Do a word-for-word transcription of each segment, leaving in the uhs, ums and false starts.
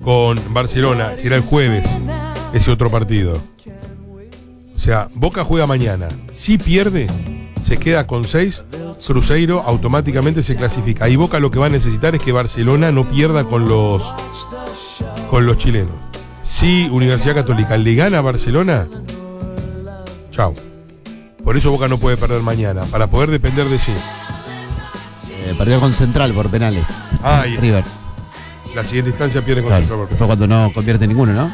con Barcelona, será el jueves ese otro partido. O sea, Boca juega mañana. Si pierde, se queda con seis. Cruzeiro automáticamente se clasifica. Ahí Boca lo que va a necesitar es que Barcelona no pierda con los con los chilenos. Si Universidad Católica le gana a Barcelona, chao. Por eso Boca no puede perder mañana, para poder depender de sí. Eh, perdió con Central por penales. Ah, y River. La siguiente instancia pierde con Claro, Central por penales. fue cuando no convierte ninguno, ¿no?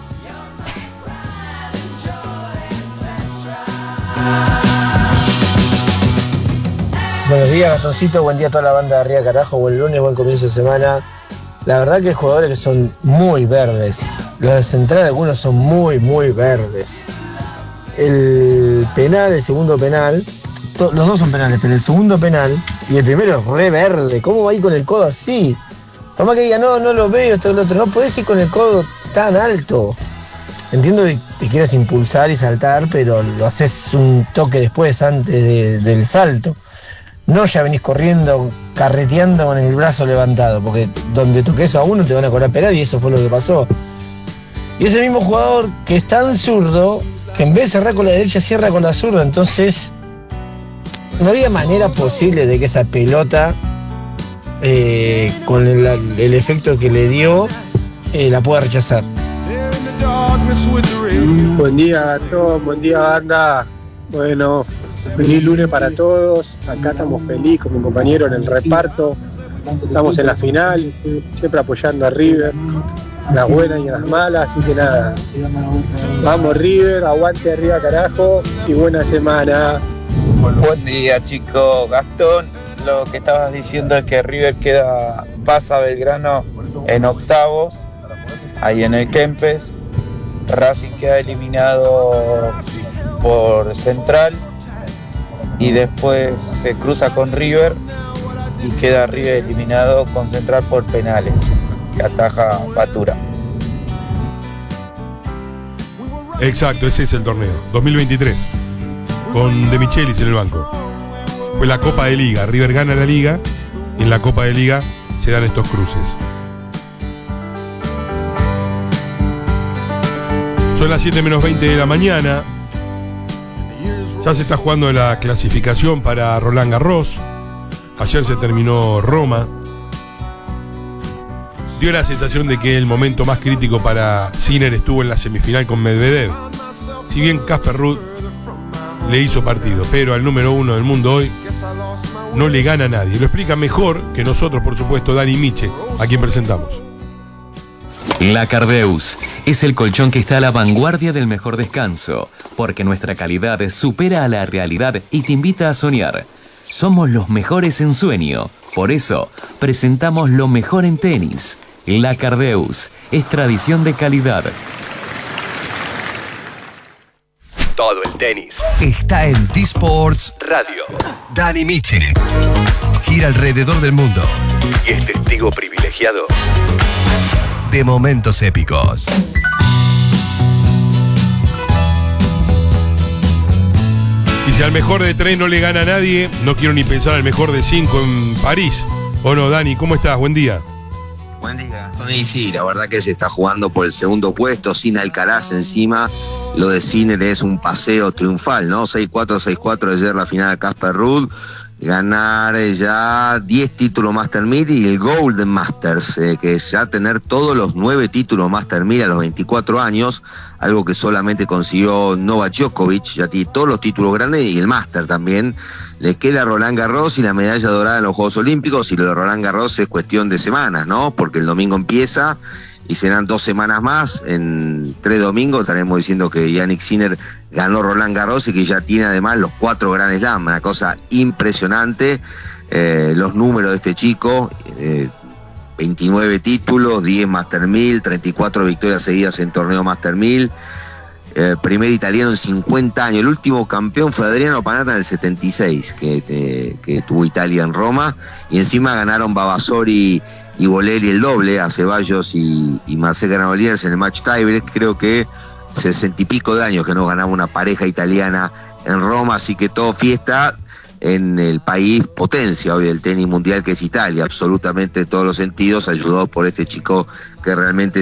Buenos días, Gastoncito, buen día a toda la banda de Arriba Carajo, buen lunes, buen comienzo de semana. La verdad que hay jugadores que son muy verdes. Los de Central, algunos son muy, muy verdes. El penal, el segundo penal, to- los dos son penales, pero el segundo penal y el primero es re verde. ¿Cómo va a ir con el codo así? Por más que diga, no, no lo veo, esto y lo otro, no podés ir con el codo tan alto. Entiendo que te quieras impulsar y saltar, pero lo haces un toque después, antes de- del salto. No ya venís corriendo, carreteando con el brazo levantado, porque donde toques a uno te van a cobrar penal y eso fue lo que pasó. Y ese mismo jugador que es tan zurdo, que en vez de cerrar con la derecha, cierra con la zurda, entonces no había manera posible de que esa pelota, eh, con el, el efecto que le dio, eh, la pueda rechazar. Buen día a todos, buen día banda. Bueno, feliz lunes para todos. Acá estamos felices con mi compañero en el reparto. Estamos en la final, siempre apoyando a River, las buenas y las malas, así que nada. Vamos River, aguante Arriba Carajo y buena semana. Buen día, chicos. Gastón, lo que estabas diciendo es que River queda, pasa a Belgrano en octavos, ahí en el Kempes. Racing queda eliminado por Central y después se cruza con River y queda River eliminado con Central por penales, que ataja Batura. Exacto, ese es el torneo, dos mil veintitrés, con De Michelis en el banco. Fue la Copa de Liga, River gana la Liga y en la Copa de Liga se dan estos cruces. Son las siete menos veinte de la mañana. Ya se está jugando la clasificación para Roland Garros. Ayer se terminó Roma. Dio la sensación de que el momento más crítico para Sinner estuvo en la semifinal con Medvedev. Si bien Casper Ruud le hizo partido, pero al número uno del mundo hoy no le gana a nadie. Lo explica mejor que nosotros, por supuesto, Dani Miche, a quien presentamos. La Cardeus es el colchón que está a la vanguardia del mejor descanso, porque nuestra calidad supera a la realidad y te invita a soñar. Somos los mejores en sueño, por eso presentamos lo mejor en tenis. La Cardeus es tradición de calidad. Todo el tenis está en T-Sports Radio. Dani Miche gira alrededor del mundo y es testigo privilegiado de momentos épicos. Y si al mejor de tres no le gana a nadie, no quiero ni pensar al mejor de cinco en París. ¿O no, Dani? ¿Cómo estás? Buen día. Buen día, Gastón. Y sí, la verdad que se está jugando por el segundo puesto, sin Alcaraz encima. Lo de Sinner es un paseo triunfal, ¿no? seis cuatro, seis cuatro ayer la final de Casper Ruud. Ganar ya diez títulos Master mil y el Golden Masters, eh, que es ya tener todos los nueve títulos Master mil a los veinticuatro años, algo que solamente consiguió Novak Djokovic, ya tiene todos los títulos grandes y el Master también. Le queda Roland Garros y la medalla dorada en los Juegos Olímpicos, y lo de Roland Garros es cuestión de semanas, ¿no? Porque el domingo empieza y serán dos semanas más. En tres domingos estaremos diciendo que Yannick Sinner ganó Roland Garros y que ya tiene además los cuatro Grand Slam, una cosa impresionante. Eh, los números de este chico, eh, veintinueve títulos, diez Master mil, treinta y cuatro victorias seguidas en torneo Master mil. Eh, primer italiano en cincuenta años. El último campeón fue Adriano Panatta en el setenta y seis, que, que, que tuvo Italia en Roma, y encima ganaron Babasori y Bolelli el doble, a Ceballos y, y Marcel Granollers en el match tiebreak. Creo que sesenta y pico de años que no ganaba una pareja italiana en Roma, así que todo fiesta en el país potencia hoy del tenis mundial, que es Italia, absolutamente en todos los sentidos, ayudado por este chico que realmente